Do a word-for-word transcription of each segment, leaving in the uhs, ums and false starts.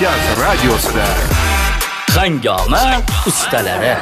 Markaz radiosida Hangoma ustalari.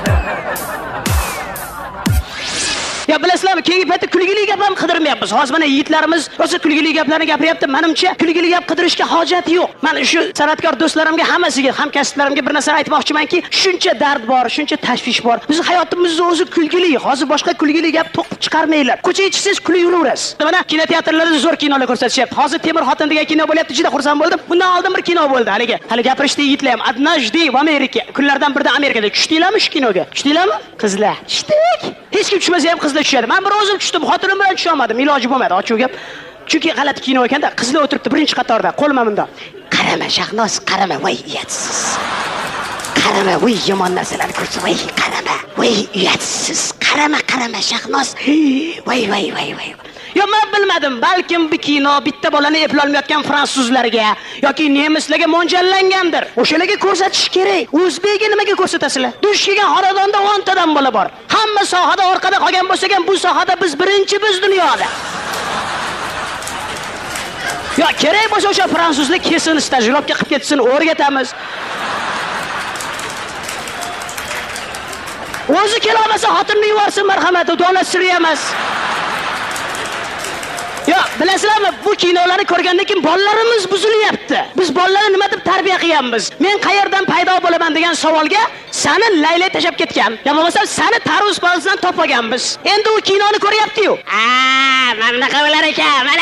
Ya bilasizlarmi, keyingi paytda kulgili gap ham qidirmayapmiz. Hozir mana yigitlarimiz o'sha kulgili gaplarni gapiryapti. Menimcha kulgili gap qidirishga hojat yo'q. Mana shu san'atkor do'stlarimga, hammasiga, hamkasblarimga bir narsa aytmoqchimanki, shuncha dard bor, shuncha tashvish bor. Bizning hayotimizni o'zi kulgili. Hozir boshqa kulgili gap to'qib chiqarmanglar. Ko'chaga chiqsangiz kulayverasiz. Mana kinoteatrlarda zo'r kinolar ko'rsatishyapti. Hozir Temur xotin degan kino bo'lyapti, juda xursand bo'ldim. Bundan oldin bir kino bo'ldi. Haligi, hali gapirishdi yigitlar ham. Однажды в Amerika. Kunlardan birida Amerikada tushdinglarmi shu kinoga? Tushdinglarmi? Qizlar. Tushdik. Hech kim tushmasa ham qizlar tushadi. Men bir o'zim tushdim, xotinim bilan tusha olmadim. Iloji bo'lmadi, ochiq gap. Chunki g'alati kino ekanda, qizlar o'tiribdi birinchi qatorda, qo'lma bunda. Qarama Shahnoz, qarama, voy uyatsiz. Qarama, voy yomon narsalar ko'rsa, voy qarama, voy uyatsiz. Qarama, qarama Shahnoz. Voy, voy, voy, voy. Yo, men bilmadim, balkim bu kino bitta bolani eplolmayotgan fransuzlarga yoki nemislarga mo'ljallangandir. O'shalarga ko'rsatish kerak. O'zbekga nimaga ko'rsatasizlar? Dush kelgan xonadonda o'n tadan bola bor. Hamma sohada orqada qolgan bo'lsa ham, bu sohada biz birinchi biz dunyoda. Yo, kerak bo'lsa o'sha fransuzlar kelsin, stajировка qilib ketsin, o'rgatamiz. O'zi kela olmasa xotinni yuborsin, marhamat, o'tona siri emas. Ya, bilasizlarmi, bu kinolarni ko'rgandan keyin bolalarimiz buzilyapti. Biz bolalarni nima deb tarbiya qilganmiz? Men qayerdan paydo bo'laman degan savolga seni Layla tashab ketgan. Ya bo'lmasa seni tarvuz polisidan topganmiz. Endi u kinoni ko'ryapti-yu. A, mana bunaqa bo'lar ekan, mana.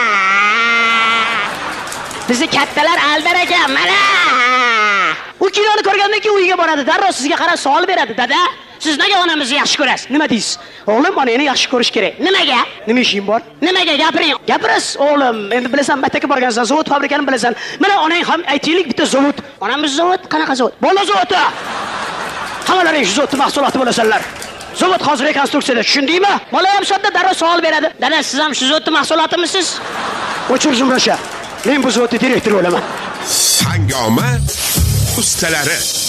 Bizni kattalar aldar ekan, mana. U kinoni ko'rgandan keyin uyiga boradi, darrov sizga qarab savol beradi. Dada, siz nega onamizni yaxshi ko'rasiz? Nima deysiz? O'g'lim, onangni yaxshi ko'rish kerak. Nimaga? Nima ishing bor? Nimaga gapiring? Gapirasiz, o'g'lim. Endi bilasan, maktabga borgansan, zavod fabrikani bilasan. Mana onang ham aytaylik bitta zavod. Onamiz zavod, qanaqa zavod? Bola zavodi. Hammalaring shu zavodning mahsuloti bo'lasanlar. Zavod hozir rekonstruksiyada, tushundingmi? Bola ham sodda darrov savol beradi. Dada, siz ham shu zavodning mahsulotimisiz? O'chir jumlasha. Men bu zavodning direktori bo'laman. Hangoma ustalari.